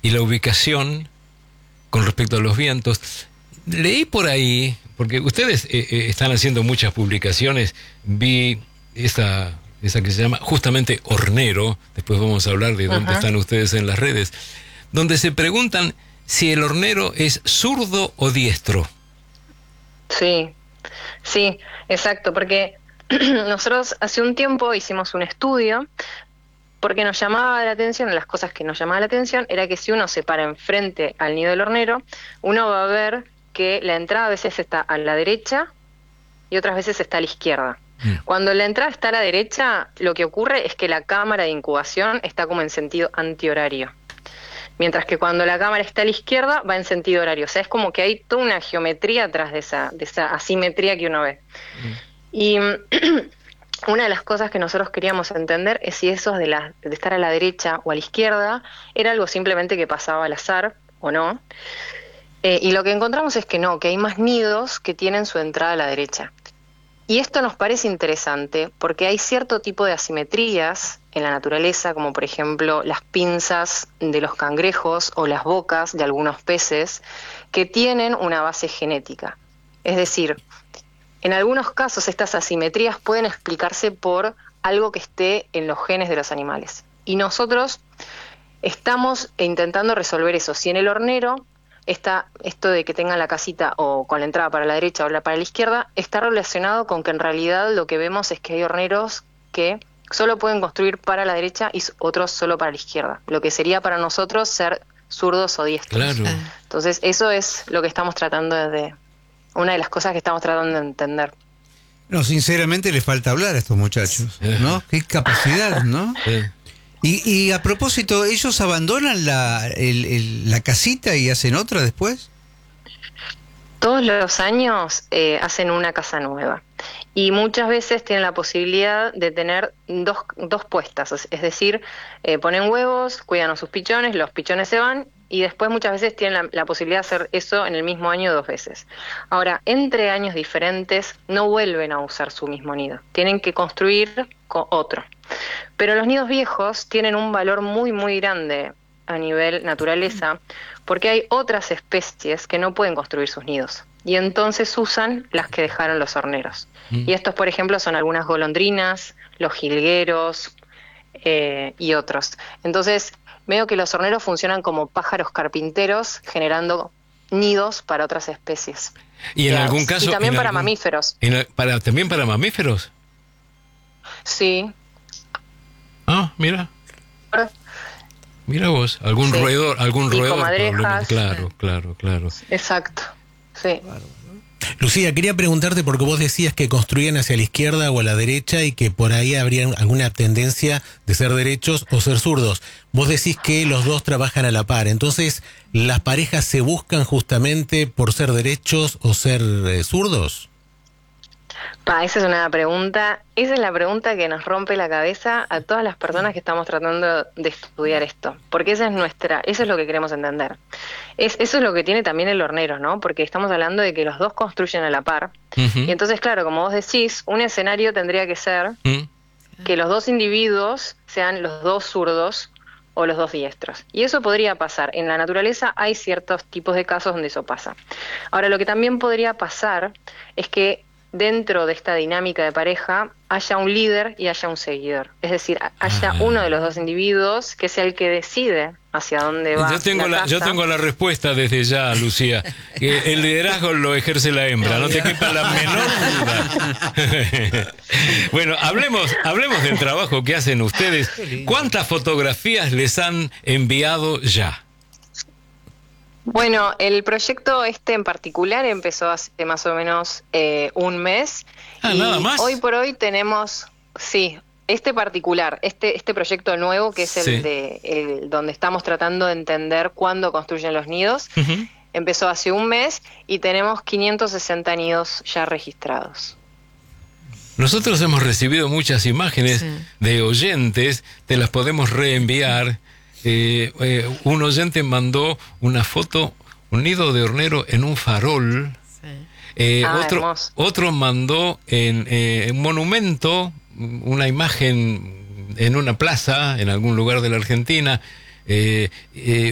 y la ubicación con respecto a los vientos. Leí por ahí, porque ustedes están haciendo muchas publicaciones, vi esa que se llama justamente Hornero, después vamos a hablar de dónde están ustedes en las redes, donde se preguntan si el hornero es zurdo o diestro. Sí, sí, exacto, porque nosotros hace un tiempo hicimos un estudio porque nos llamaba la atención, las cosas que nos llamaba la atención era que si uno se para enfrente al nido del hornero, uno va a ver que la entrada a veces está a la derecha y otras veces está a la izquierda. Cuando la entrada está a la derecha, lo que ocurre es que la cámara de incubación está como en sentido antihorario. Mientras que cuando la cámara está a la izquierda, va en sentido horario. O sea, es como que hay toda una geometría atrás de esa asimetría que uno ve. Y una de las cosas que nosotros queríamos entender es si eso de estar a la derecha o a la izquierda era algo simplemente que pasaba al azar o no. Y lo que encontramos es que no, que hay más nidos que tienen su entrada a la derecha. Y esto nos parece interesante porque hay cierto tipo de asimetrías en la naturaleza, como por ejemplo las pinzas de los cangrejos o las bocas de algunos peces, que tienen una base genética. Es decir, en algunos casos estas asimetrías pueden explicarse por algo que esté en los genes de los animales. Y nosotros estamos intentando resolver eso. Si en el hornero está esto de que tengan la casita o con la entrada para la derecha o para la izquierda, está relacionado con que en realidad lo que vemos es que hay horneros que solo pueden construir para la derecha y otros solo para la izquierda, lo que sería para nosotros ser zurdos o diestros. Claro. Entonces eso es lo que estamos tratando una de las cosas que estamos tratando de entender. No, sinceramente les falta hablar a estos muchachos, ¿no? Qué capacidad, ¿no? Y a propósito, ¿ellos abandonan la casita y hacen otra después? Todos los años hacen una casa nueva y muchas veces tienen la posibilidad de tener dos puestas, es decir, ponen huevos, cuidan a sus pichones, los pichones se van y después muchas veces tienen la posibilidad de hacer eso en el mismo año 2 veces. Ahora, entre años diferentes no vuelven a usar su mismo nido, tienen que construir otro. Pero los nidos viejos tienen un valor muy, muy grande a nivel naturaleza, porque hay otras especies que no pueden construir sus nidos, y entonces usan las que dejaron los horneros. Y estos, por ejemplo, son algunas golondrinas, los jilgueros y otros. Entonces, veo que los horneros funcionan como pájaros carpinteros, generando nidos para otras especies. Y en algún caso... Y también para mamíferos. ¿También para mamíferos? Sí. Ah, mira. Mira vos, algún roedor probablemente. Claro. Exacto, sí. Lucía, quería preguntarte porque vos decías que construían hacia la izquierda o a la derecha y que por ahí habría alguna tendencia de ser derechos o ser zurdos. Vos decís que los dos trabajan a la par, entonces, ¿las parejas se buscan justamente por ser derechos o ser zurdos? Esa es una pregunta, esa es la pregunta que nos rompe la cabeza a todas las personas que estamos tratando de estudiar esto, porque eso es lo que queremos entender. Eso es lo que tiene también el hornero, ¿no? Porque estamos hablando de que los dos construyen a la par, y entonces, claro, como vos decís, un escenario tendría que ser que los dos individuos sean los dos zurdos o los dos diestros. Y eso podría pasar. En la naturaleza hay ciertos tipos de casos donde eso pasa. Ahora, lo que también podría pasar es que dentro de esta dinámica de pareja haya un líder y haya un seguidor. Es decir, haya uno de los dos individuos que sea el que decide hacia dónde va. Yo tengo la respuesta desde ya, Lucía. Que el liderazgo lo ejerce la hembra, no te quepa la menor duda. Bueno, hablemos del trabajo que hacen ustedes. ¿Cuántas fotografías les han enviado ya? Bueno, el proyecto en particular empezó hace más o menos un mes. Y nada más. Hoy por hoy tenemos, este particular, este proyecto nuevo que es el donde estamos tratando de entender cuándo construyen los nidos, empezó hace un mes y tenemos 560 nidos ya registrados. Nosotros hemos recibido muchas imágenes de oyentes, te las podemos reenviar. Un oyente mandó una foto, un nido de hornero en un farol. Otro mandó en un monumento, una imagen en una plaza en algún lugar de la Argentina.